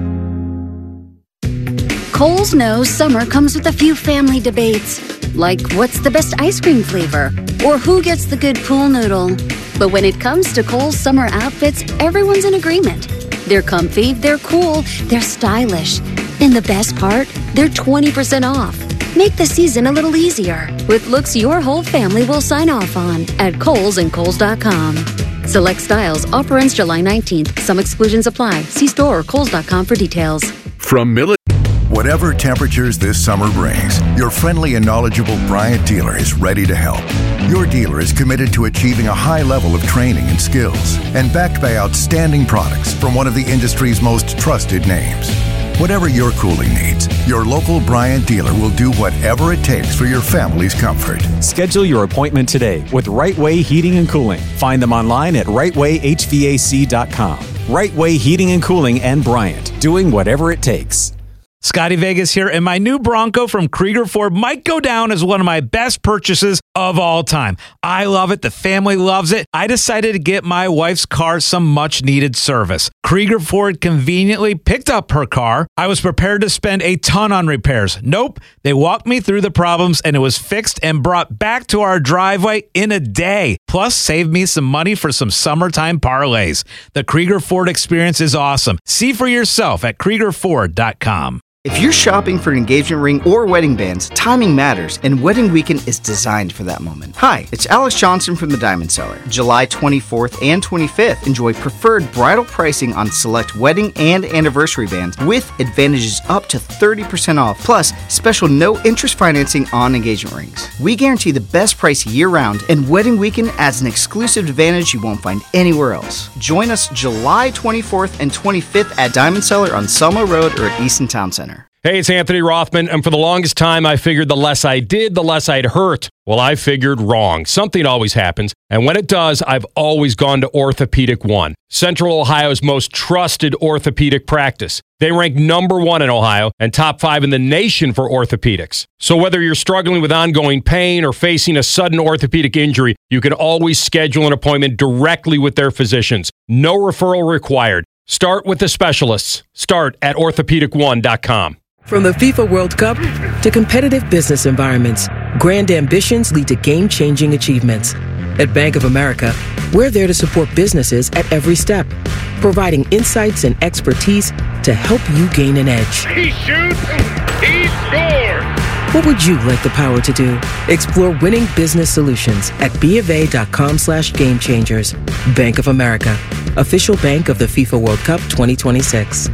Kohl's knows summer comes with a few family debates, like what's the best ice cream flavor, or who gets the good pool noodle. But when it comes to Kohl's summer outfits, everyone's in agreement. They're comfy, they're cool, they're stylish. And the best part, they're twenty percent off. Make the season a little easier with looks your whole family will sign off on at Kohl's and Kohl's dot com. Select styles, offer ends July nineteenth. Some exclusions apply. See store or Kohl's dot com for details. From military. Whatever temperatures this summer brings, your friendly and knowledgeable Bryant dealer is ready to help. Your dealer is committed to achieving a high level of training and skills and backed by outstanding products from one of the industry's most trusted names. Whatever your cooling needs, your local Bryant dealer will do whatever it takes for your family's comfort. Schedule your appointment today with Right Way Heating and Cooling. Find them online at right way h v a c dot com. Right Way Heating and Cooling and Bryant, doing whatever it takes. Scotty Vegas here, and my new Bronco from Krieger Ford might go down as one of my best purchases of all time. I love it. The family loves it. I decided to get my wife's car some much-needed service. Krieger Ford conveniently picked up her car. I was prepared to spend a ton on repairs. Nope. They walked me through the problems, and it was fixed and brought back to our driveway in a day. Plus, saved me some money for some summertime parlays. The Krieger Ford experience is awesome. See for yourself at Krieger Ford dot com. If you're shopping for an engagement ring or wedding bands, timing matters, and Wedding Weekend is designed for that moment. Hi, it's Alex Johnson from The Diamond Seller. July twenty-fourth and twenty-fifth, enjoy preferred bridal pricing on select wedding and anniversary bands with advantages up to thirty percent off, plus special no-interest financing on engagement rings. We guarantee the best price year-round, and Wedding Weekend adds an exclusive advantage you won't find anywhere else. Join us July twenty-fourth and twenty-fifth at Diamond Seller on Selma Road or at Easton Town Center. Hey, it's Anthony Rothman, and for the longest time, I figured the less I did, the less I'd hurt. Well, I figured wrong. Something always happens, and when it does, I've always gone to Orthopedic One, Central Ohio's most trusted orthopedic practice. They rank number one in Ohio and top five in the nation for orthopedics. So whether you're struggling with ongoing pain or facing a sudden orthopedic injury, you can always schedule an appointment directly with their physicians. No referral required. Start with the specialists. Start at orthopedic one dot com. From the FIFA World Cup to competitive business environments, grand ambitions lead to game-changing achievements. At Bank of America, we're there to support businesses at every step, providing insights and expertise to help you gain an edge. He shoots, he scores! What would you like the power to do? Explore winning business solutions at bofa.com slash game changers. Bank of America, official bank of the FIFA World Cup twenty twenty-six.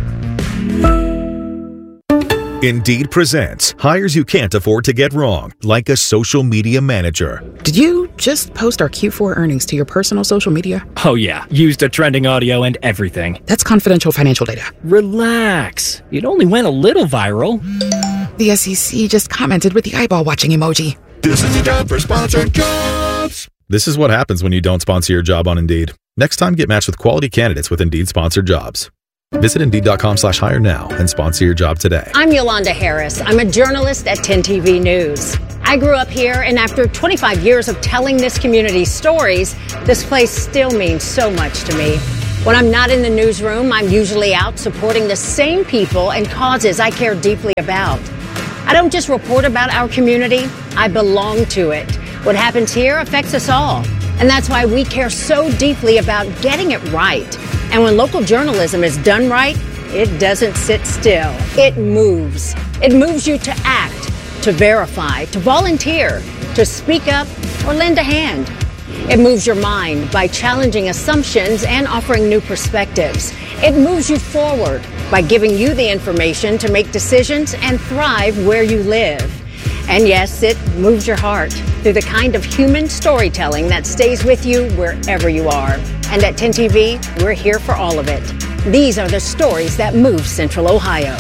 Indeed presents hires you can't afford to get wrong, like a social media manager. Did you just post our Q four earnings to your personal social media? Oh yeah, used a trending audio and everything. That's confidential financial data. Relax. It only went a little viral. The S E C just commented with the eyeball watching emoji. This is the time for sponsored jobs. This is what happens when you don't sponsor your job on Indeed. Next time, get matched with quality candidates with Indeed sponsored jobs. Visit Indeed.com slash hire now and sponsor your job today. I'm Yolanda Harris. I'm a journalist at ten T V News. I grew up here, and after twenty-five years of telling this community's stories, this place still means so much to me. When I'm not in the newsroom, I'm usually out supporting the same people and causes I care deeply about. I don't just report about our community, I belong to it. What happens here affects us all. And that's why we care so deeply about getting it right. And when local journalism is done right, it doesn't sit still. It moves. It moves you to act, to verify, to volunteer, to speak up, or lend a hand. It moves your mind by challenging assumptions and offering new perspectives. It moves you forward by giving you the information to make decisions and thrive where you live. And yes, it moves your heart through the kind of human storytelling that stays with you wherever you are. And at ten T V, we're here for all of it. These are the stories that move Central Ohio.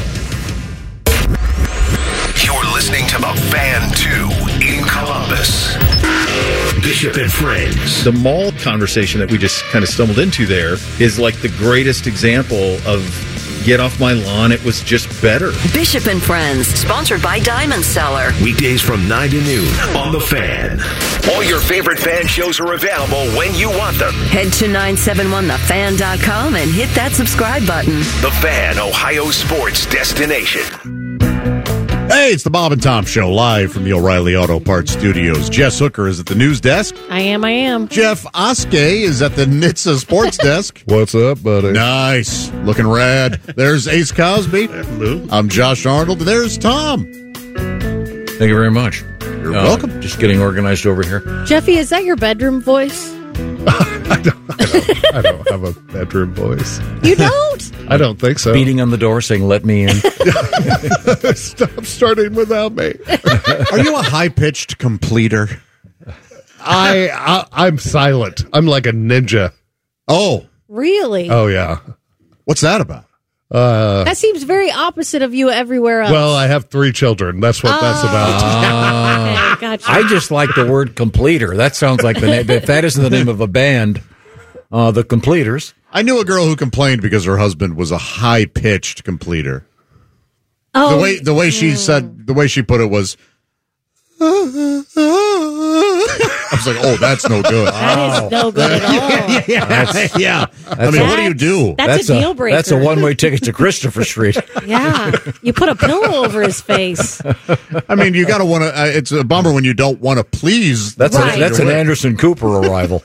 You're listening to The Fan two in Columbus. Bishop and Friends. The mall conversation that we just kind of stumbled into there is like the greatest example of get off my lawn. It was just better. Bishop and Friends, sponsored by Diamond Cellar. Weekdays from nine to noon on The Fan. All your favorite fan shows are available when you want them. Head to nine seven one the fan dot com and hit that subscribe button. The Fan, Ohio sports destination. Hey, it's the Bob and Tom Show, live from the O'Reilly Auto Parts Studios. Jess Hooker is at the news desk. I am, I am. Jeff Oskey is at the N H T S A sports desk. What's up, buddy? Nice. Looking rad. There's Ace Cosby. I'm Josh Arnold. There's Tom. Thank you very much. You're Uh, welcome. Just getting organized over here. Jeffy, is that your bedroom voice? I don't, I don't have a bedroom voice. You don't? I don't think so. Beating on the door saying, let me in. Stop starting without me. Are you a high-pitched completer? I, I I'm silent. I'm like a ninja. Oh. Really? Oh yeah. What's that about? Uh, That seems very opposite of you everywhere else. well, I have three children. That's what that's about. Uh, Okay, gotcha. I just like the word completer. That sounds like the name. If that isn't the name of a band, uh, the Completers. I knew a girl who complained because her husband was a high-pitched completer. Oh, The way the way she said, the way she put it was, I was like, oh, that's no good. that is no good at all. yeah, That's- yeah. I that's mean, a- what do you do? That's, a deal breaker. That's a one-way ticket to Christopher Street. Yeah, you put a pillow over his face. I mean, you got to want to. Uh, it's a bummer when you don't want to please. That's Right. a, that's an Anderson Cooper arrival.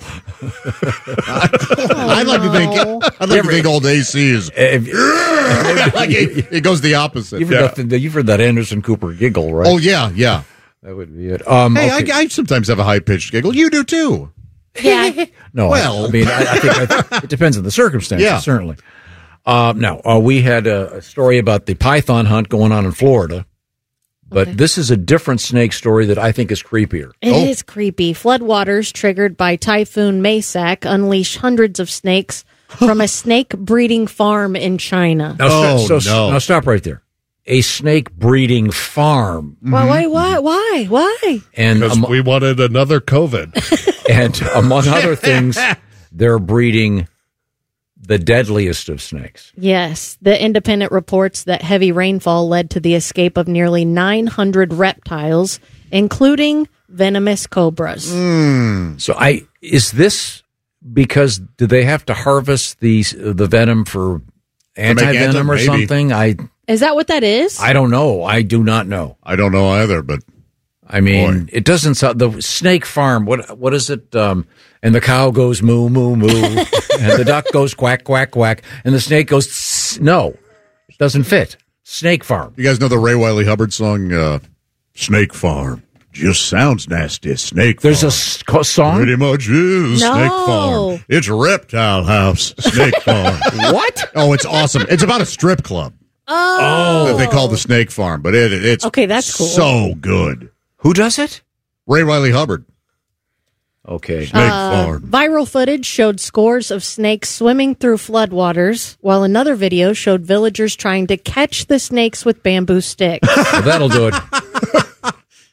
I'd like to think. I'd like to think old A C is. If- like it, it goes the opposite. You've, Yeah. heard that, you've heard that Anderson Cooper giggle, right? Oh yeah, yeah. That would be it. Um, Hey, okay. I, I sometimes have a high pitched giggle. You do too. Yeah. No, Well- I, I mean, I, I think I, it depends on the circumstances, Yeah. certainly. Uh, no, uh, we had a, a story about the python hunt going on in Florida, but Okay. this is a different snake story that I think is creepier. It is creepy. Floodwaters triggered by Typhoon Maysak unleashed hundreds of snakes from a snake breeding farm in China. Now, Oh, so, so- no. now stop right there. A snake breeding farm, Why, why, why, why, why? and Because am- we wanted another COVID. and among other things, they're breeding the deadliest of snakes. Yes, the Independent reports that heavy rainfall led to the escape of nearly nine hundred reptiles, including venomous cobras. So, I is this because do they have to harvest the the venom for make anti venom or anti- maybe. something? I Is that what that is? I don't know. I do not know. I don't know either, but I mean, Boy. it doesn't sound the snake farm. What what is it? Um, and the cow goes moo moo moo, and the duck goes quack quack quack, and the snake goes tss. No, it doesn't fit. Snake farm. you guys know the Ray Wiley Hubbard song, uh, "Snake Farm." Just sounds nasty. Snake. There's a Farm. s- co- song. Pretty much is No. Snake Farm. It's Reptile House. Snake Farm. What? Oh, it's awesome. It's about a strip club Oh. that they call the Snake Farm, but it it's Okay, that's cool. So good. Who does it? Ray Wiley Hubbard. Okay. Snake Uh, Farm. viral footage showed scores of snakes swimming through floodwaters, while another video showed villagers trying to catch the snakes with bamboo sticks. Well, that'll do it.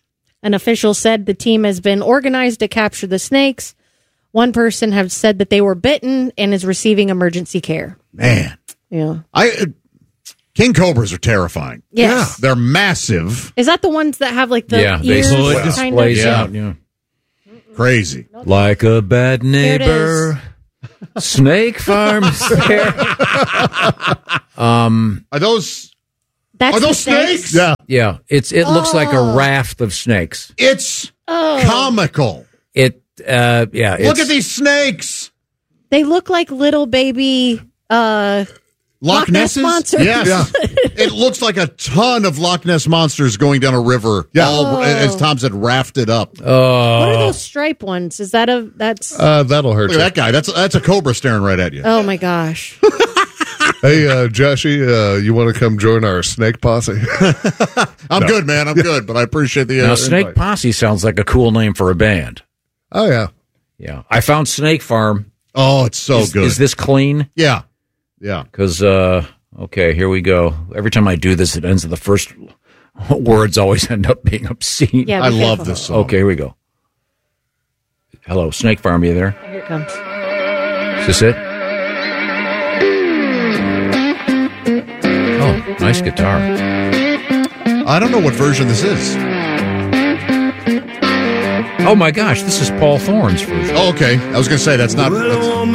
An official said the team has been organized to capture the snakes. One person has said that they were bitten and is receiving emergency care. Man. Yeah. I uh, King cobras are terrifying. Yes. They're massive. Is that the ones that have like the Yeah, they ears split kind displays of? out. Yeah. Crazy. Like a bad Here it neighbor. Snake farms there. um, Are those That's are the those snakes? Yeah. Yeah. It's it looks like a Oh. raft of snakes. It's Oh. comical. It uh yeah. Look it's- at these snakes. They look like little baby uh, Loch, Loch Ness Nesses? monsters. Yes. It looks like a ton of Loch Ness monsters going down a river. Yeah. All, Oh. as Tom said, rafted up. Oh. What are those stripe ones? Is that a that's? Uh, that'll hurt Look you. at that guy. That's that's a cobra staring right at you. Oh my gosh! Hey, uh, Joshy, uh, you want to come join our snake posse? I'm No. good, man. I'm good, but I appreciate the uh, Now, Snake invite. Posse sounds like a cool name for a band. Oh, yeah. Yeah. I found Snake Farm. Oh, it's so is, good. Is this clean? Yeah. Yeah. Because, uh, okay, here we go. Every time I do this, it ends with the first words always end up being obscene. Yeah, I be love careful. this song. Okay, here we go. Hello, Snake Farm, you there? Here it comes. Is this it? Oh, nice guitar. I don't know what version this is. Oh my gosh, this is Paul Thorne's version. Oh, okay. I was going to say that's not. That's,